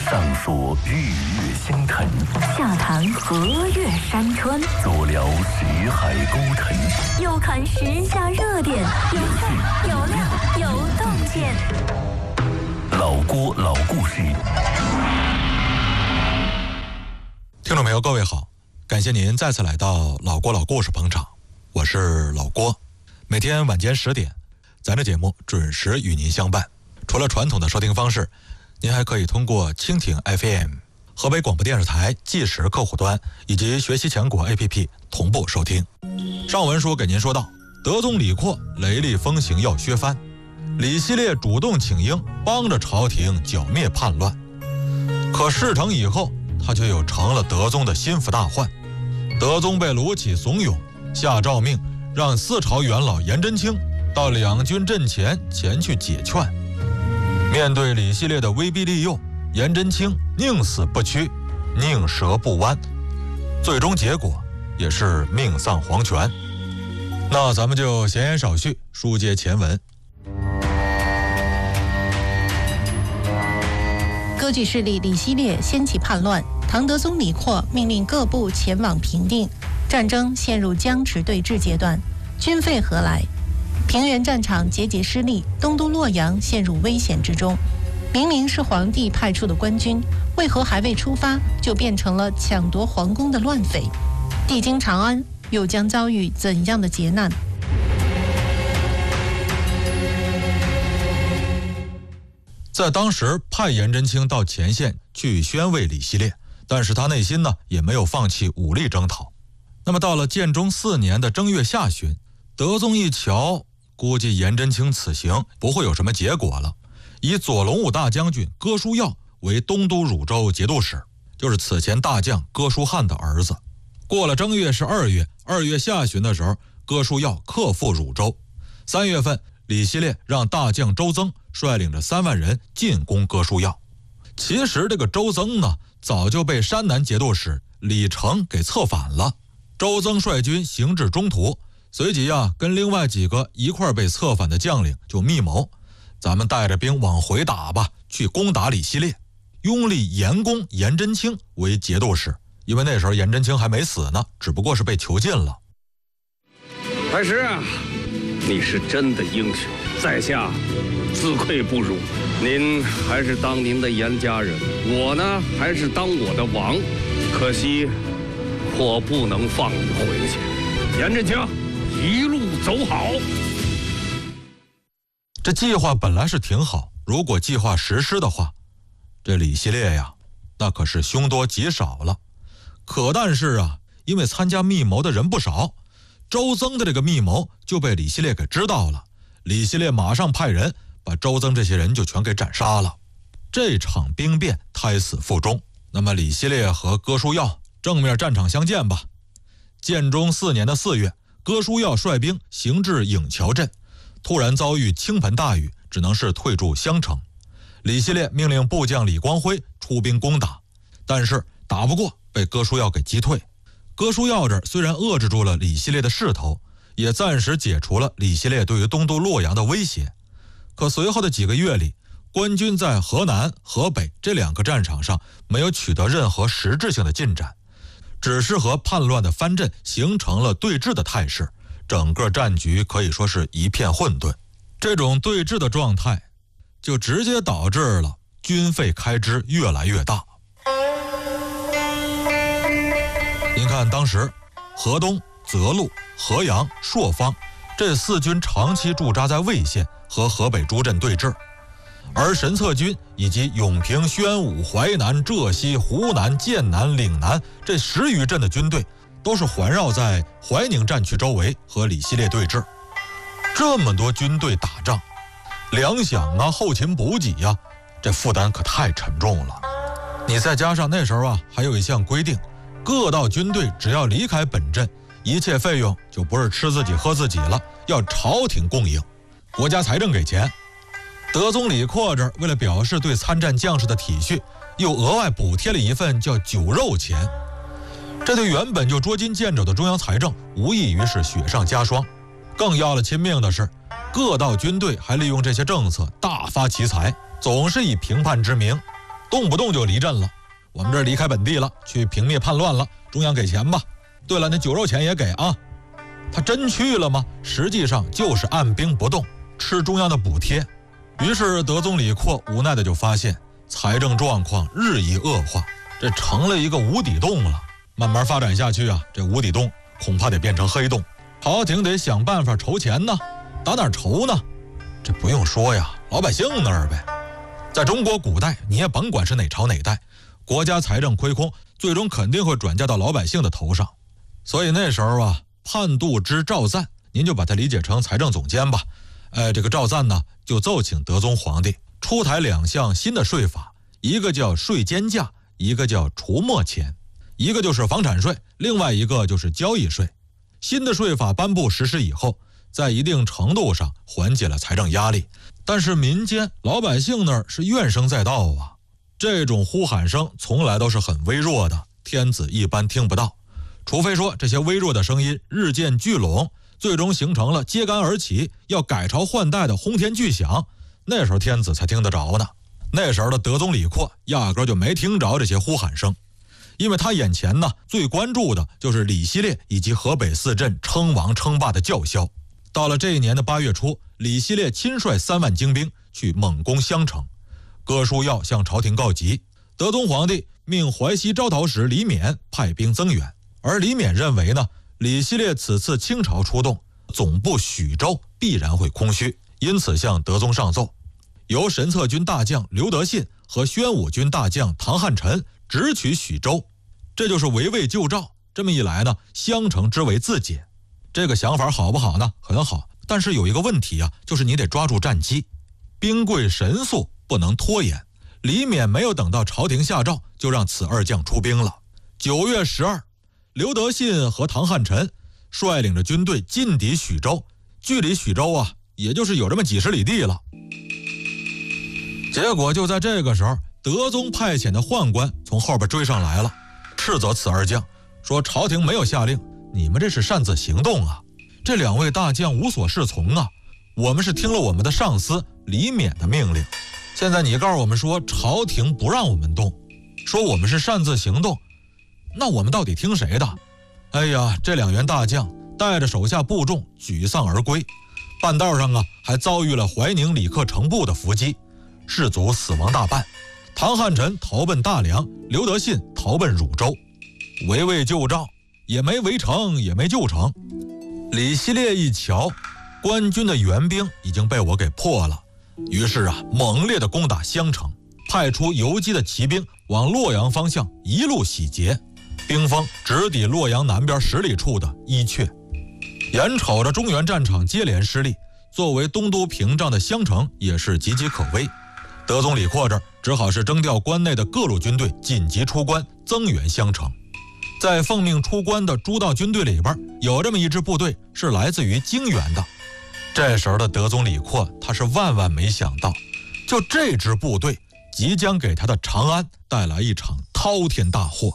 上说日月星辰， 下谈河岳山川， 左聊识海沟腾， 右看时下热点，有趣有料有洞见。 老郭老故事。 听众朋友，各位好，感谢您再次来到老郭老故事捧场，我是老郭。每天晚间10点，咱这节目准时与您相伴。除了传统的收听方式，您还可以通过蜻蜓 FM、河北广播电视台即时客户端以及学习强国 APP 同步收听。上文书给您说到，德宗李阔雷厉风行要削藩，李希烈主动请缨，帮着朝廷剿灭叛乱。可事成以后，他却又成了德宗的心腹大患。德宗被卢杞怂恿，下诏命让四朝元老颜真卿到两军阵前去解劝。面对李希烈的威逼利诱，颜真卿宁死不屈，宁折不弯，最终结果也是命丧黄泉。那咱们就闲言少叙，书接前文。 割据势力李希烈掀起叛乱，唐德宗李阔命令各部前往平定，战争陷入僵持对峙阶段，军费何来？平原战场节节失利，东都洛阳陷入危险之中。明明是皇帝派出的官军，为何还未出发就变成了抢夺皇宫的乱匪？帝京长安又将遭遇怎样的劫难？ 在当时派颜真卿到前线去宣慰李希烈，但是他内心呢也没有放弃武力征讨。那么到了建中4年的正月下旬，德宗一瞧，估计颜真卿此行不会有什么结果了，以左龙武大将军哥舒耀为东都汝州节度使，就是此前大将哥舒翰的儿子。过了正月是2月，2月下旬的时候，哥舒耀克复汝州。3月份，李希烈让大将周增率领着3万人进攻哥舒耀。其实这个周增呢，早就被山南节度使李成给策反了。周增率军行至中途，随即跟另外几个一块被策反的将领就密谋，咱们带着兵往回打吧，去攻打李希烈，拥立颜公颜真卿为节度使。因为那时候颜真卿还没死呢，只不过是被囚禁了。 太师啊，你是真的英雄，在下自愧不如。您还是当您的颜家人，我呢还是当我的王。可惜我不能放你回去。颜真卿，一路走好。 这计划本来是挺好，如果计划实施的话，这李希烈呀，那可是凶多吉少了。可但是因为参加密谋的人不少，周增的这个密谋就被李希烈给知道了。李希烈马上派人把周增这些人就全给斩杀了。这场兵变胎死腹中。那么李希烈和哥舒耀正面战场相见吧。建中4年的4月，哥舒耀率兵行至颍桥镇，突然遭遇倾盆大雨，只能是退驻襄城。李希烈命令部将李光辉出兵攻打，但是打不过，被哥舒耀给击退。哥舒耀这虽然遏制住了李希烈的势头，也暂时解除了李希烈对于东都洛阳的威胁。可随后的几个月里，官军在河南、河北这2个战场上没有取得任何实质性的进展，只是和叛乱的藩镇形成了对峙的态势，整个战局可以说是一片混沌。这种对峙的状态就直接导致了军费开支越来越大。您看当时河东、泽路、河阳、朔方这4军长期驻扎在魏县和河北诸镇对峙，而神策军以及永平、宣武、淮南、浙西、湖南、剑南、岭南这10余镇的军队都是环绕在怀宁战区周围和李希烈对峙。这么多军队打仗，粮饷后勤补给这负担可太沉重了。你再加上那时候还有一项规定，各道军队只要离开本镇，一切费用就不是吃自己喝自己了，要朝廷供应，国家财政给钱。德宗李阔这为了表示对参战将士的体恤，又额外补贴了一份叫酒肉钱。这对原本就捉襟见肘的中央财政无异于是雪上加霜。更要了亲命的是，各道军队还利用这些政策大发奇财，总是以平叛之名动不动就离镇了。我们这离开本地了，去平灭叛乱了，中央给钱吧。对了，那酒肉钱也给啊。他真去了吗？实际上就是按兵不动，吃中央的补贴。于是德宗李阔无奈的就发现财政状况日益恶化，这成了一个无底洞了。慢慢发展下去啊，这无底洞恐怕得变成黑洞。朝廷得想办法筹钱呢，打哪儿筹呢？这不用说呀，老百姓那儿呗。在中国古代，你也甭管是哪朝哪代，国家财政亏空，最终肯定会转嫁到老百姓的头上。所以那时候啊，判度之赵赞，您就把它理解成财政总监吧。这个赵赞呢，就奏请德宗皇帝出台2项新的税法，一个叫税监价，一个叫除没钱，一个就是房产税，另外一个就是交易税。新的税法颁布实施以后，在一定程度上缓解了财政压力，但是民间老百姓那儿是怨声载道啊。这种呼喊声从来都是很微弱的，天子一般听不到，除非说这些微弱的声音日渐聚拢，最终形成了揭竿而起要改朝换代的轰天巨响，那时候天子才听得着呢。那时候的德宗李阔压根就没听着这些呼喊声，因为他眼前呢最关注的就是李希烈以及河北4镇称王称霸的叫嚣。到了这一年的8月初，李希烈亲率3万精兵去猛攻襄城，哥舒要向朝廷告急，德宗皇帝命淮西招讨使李勉派兵增援，而李勉认为呢，李希烈此次倾巢出动，总部许州必然会空虚，因此向德宗上奏，由神策军大将刘德信和宣武军大将唐汉臣直取许州，这就是围魏救赵。这么一来呢，襄城之围自解。这个想法好不好呢？很好，但是有一个问题啊，就是你得抓住战机，兵贵神速，不能拖延。李勉没有等到朝廷下诏，就让此2将出兵了。9月12，刘德信和唐汉臣率领着军队进抵许州，距离许州啊，也就是有这么几十里地了。结果就在这个时候，德宗派遣的宦官从后边追上来了，斥责此2将，说朝廷没有下令，你们这是擅自行动啊！这2位大将无所适从啊！我们是听了我们的上司李勉的命令，现在你告诉我们说朝廷不让我们动，说我们是擅自行动，那我们到底听谁的？哎呀，这2员大将带着手下部众沮丧而归，半道上啊还遭遇了怀宁李克成部的伏击，士卒死亡大半。唐汉臣逃奔大梁，刘德信逃奔汝州，围魏救赵也没围成，也没救成。李希烈一瞧，官军的援兵已经被我给破了，于是啊，猛烈地攻打襄城，派出游击的骑兵往洛阳方向一路洗劫，兵锋直抵洛阳南边10里处的伊阙。眼瞅着中原战场接连失利，作为东都屏障的襄城也是岌岌可危。德宗李阔这儿只好是征调关内的各路军队紧急出关增援襄城。在奉命出关的诸道军队里边，有这么一支部队是来自于泾原的。这时候的德宗李阔他是万万没想到，就这支部队即将给他的长安带来一场滔天大祸。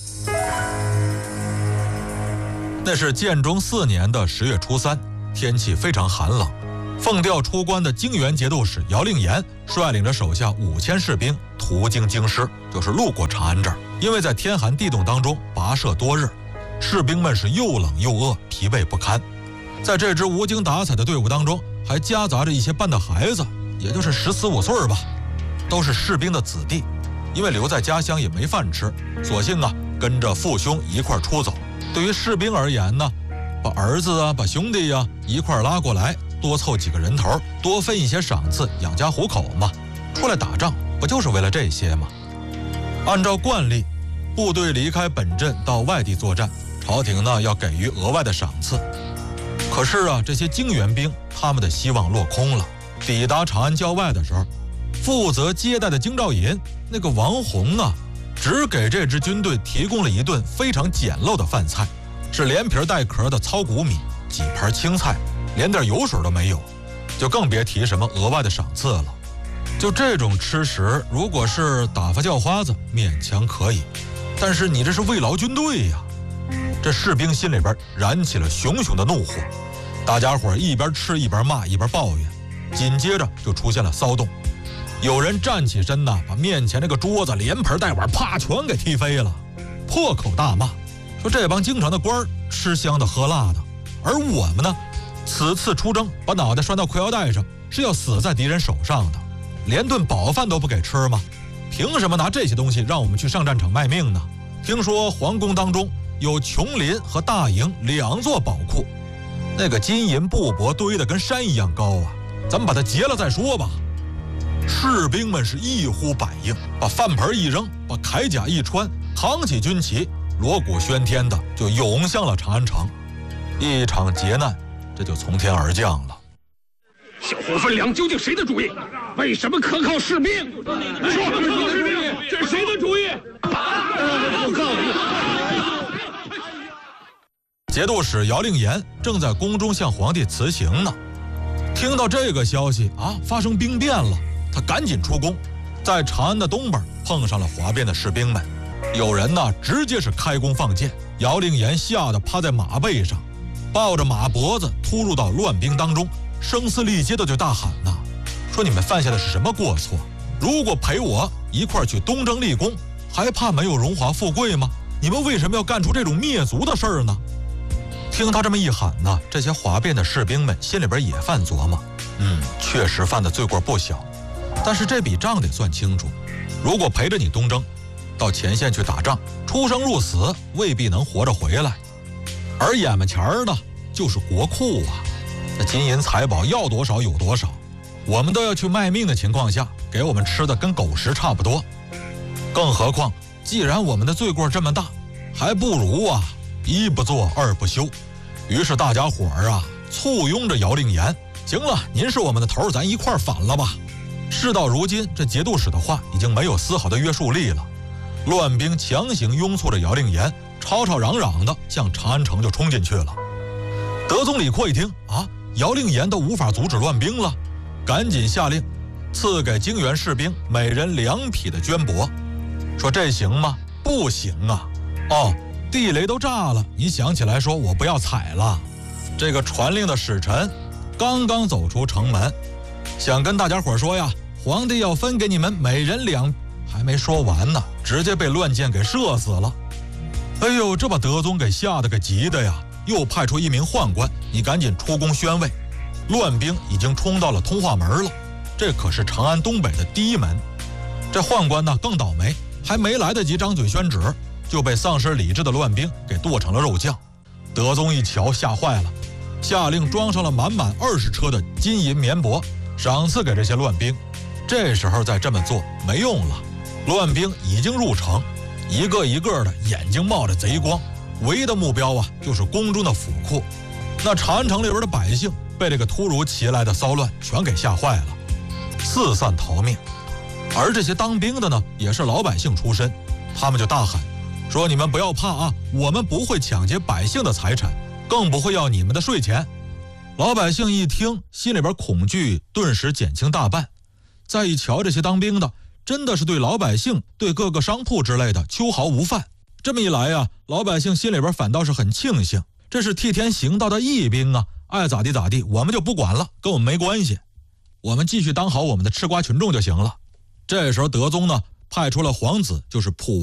那是建中4年的10月初3，天气非常寒冷。奉调出关的泾原节度使姚令言率领着手下5000士兵途经京师，就是路过长安这儿。因为在天寒地冻当中跋涉多日，士兵们是又冷又饿，疲惫不堪。在这支无精打采的队伍当中，还夹杂着一些半的孩子，也就是14、15岁吧，都是士兵的子弟。因为留在家乡也没饭吃，索性啊跟着父兄一块出走。对于士兵而言呢，把儿子啊，把兄弟啊一块拉过来，多凑几个人头，多分一些赏赐，养家糊口嘛。出来打仗不就是为了这些吗？按照惯例，部队离开本镇到外地作战，朝廷呢要给予额外的赏赐。可是啊，这些泾原兵他们的希望落空了。抵达长安郊外的时候，负责接待的京兆尹那个王弘啊，只给这支军队提供了一顿非常简陋的饭菜，是连皮带壳的糙谷米，几盘青菜，连点油水都没有，就更别提什么额外的赏赐了。就这种吃食，如果是打发叫花子勉强可以，但是你这是慰劳军队呀。这士兵心里边燃起了熊熊的怒火，大家伙一边吃一边骂一边抱怨，紧接着就出现了骚动。 有人站起身呐，把面前那个桌子连盆带碗啪全给踢飞了，破口大骂，说这帮京城的官儿吃香的喝辣的，而我们呢，此次出征把脑袋拴到裤腰带上，是要死在敌人手上的，连顿饱饭都不给吃吗？凭什么拿这些东西让我们去上战场卖命呢？听说皇宫当中有琼林和大营2座宝库，那个金银布帛堆得跟山一样高啊，咱们把它劫了再说吧。士兵们是一呼百应，把饭盆一扔，把铠甲一穿，扛起军旗，锣鼓喧天的就涌向了长安城。一场劫难这就从天而降了。 小伙分粮究竟谁的主意？为什么可靠士兵？说，这是谁的主意？我告诉你， 节度使姚令言正在宫中向皇帝辞行呢。听到这个消息啊，发生兵变了，他赶紧出宫，在长安的东边碰上了哗变的士兵们，有人呢直接是开弓放箭，姚令言吓得趴在马背上，抱着马脖子突入到乱兵当中，声嘶力竭的就大喊呐，说你们犯下的是什么过错？如果陪我一块去东征立功，还怕没有荣华富贵吗？你们为什么要干出这种灭族的事儿呢？听他这么一喊呢，这些哗变的士兵们心里边也犯琢磨，确实犯的罪过不小，但是这笔账得算清楚。如果陪着你东征，到前线去打仗，出生入死，未必能活着回来。而眼巴前儿呢，就是国库啊，那金银财宝要多少有多少，我们都要去卖命的情况下，给我们吃的跟狗食差不多。更何况，既然我们的罪过这么大，还不如啊，一不做二不休。于是大家伙儿啊，簇拥着姚令言，行了，您是我们的头，咱一块儿反了吧。事到如今，这节度使的话已经没有丝毫的约束力了，乱兵强行拥簇着姚令言，吵吵嚷嚷的向长安城就冲进去了。德宗李阔一听啊，姚令言都无法阻止乱兵了，赶紧下令赐给京原士兵每人2匹的绢帛，说这行吗？不行啊！哦，地雷都炸了，你想起来说我不要踩了。这个传令的使臣刚刚走出城门，想跟大家伙说呀，皇帝要分给你们每人2，还没说完呢，直接被乱箭给射死了。哎呦，这把德宗给吓得给急的呀，又派出1名宦官，你赶紧出宫宣慰。乱兵已经冲到了通化门了，这可是长安东北的第一门。这宦官呢更倒霉，还没来得及张嘴宣旨，就被丧失理智的乱兵给剁成了肉酱。德宗一瞧吓坏了，下令装上了满满20车的金银棉帛，赏赐给这些乱兵。这时候再这么做没用了，乱兵已经入城，一个一个的眼睛冒着贼光，唯一的目标啊就是宫中的府库。那长安城里边的百姓被这个突如其来的骚乱全给吓坏了，四散逃命。而这些当兵的呢，也是老百姓出身，他们就大喊说，你们不要怕啊，我们不会抢劫百姓的财产，更不会要你们的税钱。老百姓一听，心里边恐惧顿时减轻大半。再一瞧这些当兵的，真的是对老百姓，对各个商铺之类的秋毫无犯。这么一来啊，老百姓心里边反倒是很庆幸，这是替天行道的义兵啊，爱咋地咋地，我们就不管了，跟我们没关系，我们继续当好我们的吃瓜群众就行了。这时候德宗呢，派出了皇子，就是普